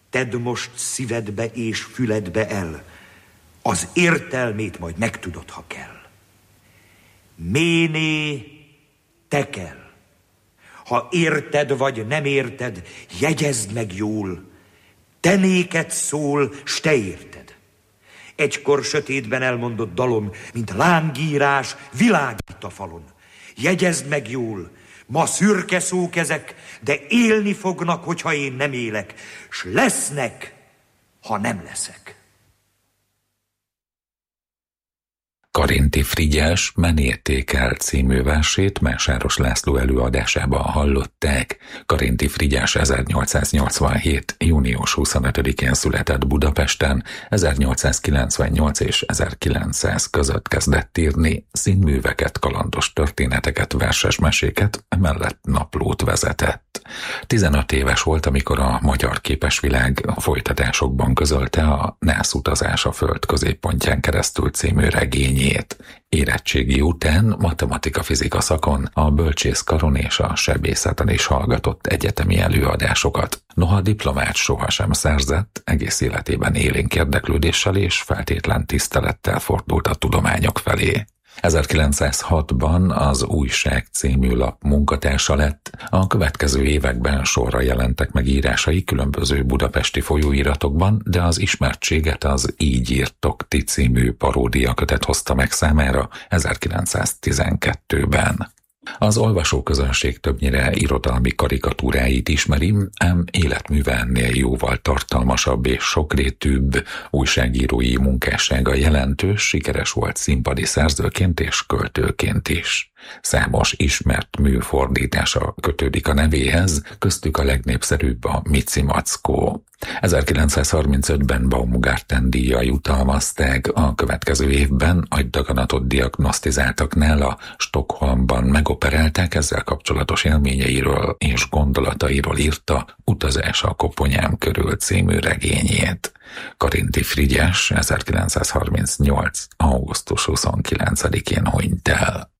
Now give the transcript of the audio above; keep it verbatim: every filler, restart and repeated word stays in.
Tedd most szívedbe és füledbe el, az értelmét majd megtudod, ha kell. Méné tekel. Ha érted vagy nem érted, jegyezd meg jól, te néked szól, s te érted. Egykor sötétben elmondott dalom, mint lángírás, világít a falon. Jegyezd meg jól, ma szürke szók ezek, de élni fognak, hogyha én nem élek, s lesznek, ha nem leszek. Karinthy Frigyes Menértékel című versét Mésáros László előadásában hallották. Karinthy Frigyes ezernyolcszáznyolcvanhét. június huszonötödikén született Budapesten, ezernyolcszázkilencvennyolc és ezerkilencszáz között kezdett írni, színműveket, kalandos történeteket, verses meséket, emellett naplót vezetett. tizenöt éves volt, amikor a Magyar Képesvilág folytatásokban közölte a Nász utazás a Föld középpontján keresztül című regényét. Érettségi után matematika-fizika szakon, a bölcsészkaron és a sebészeten is hallgatott egyetemi előadásokat. Noha diplomát sohasem szerzett, egész életében élénk érdeklődéssel és feltétlen tisztelettel fordult a tudományok felé. ezerkilencszázhatban az Újság című lap munkatársa lett, a következő években sorra jelentek meg írásai különböző budapesti folyóiratokban, de az ismertséget az Így írtok ti című paródiakötet hozta meg számára ezerkilencszáztizenkettőben. Az olvasóközönség többnyire irodalmi karikatúráit ismeri, ám életműve ennél jóval tartalmasabb és sokrétűbb, újságírói munkássága jelentős, sikeres volt színpadi szerzőként és költőként is. Számos ismert mű fordítása kötődik a nevéhez, köztük a legnépszerűbb a Mici Mackó. ezerkilencszázharmincötben Baumgarten díjjal jutalmazták, a következő évben agydaganatot diagnosztizáltak nála, Stockholmban megoperálták, ezzel kapcsolatos élményeiről és gondolatairól írta Utazás a koponyám körül című regényét. Karinthy Frigyes ezerkilencszázharmincnyolc. augusztus huszonkilencedikén hunyt el.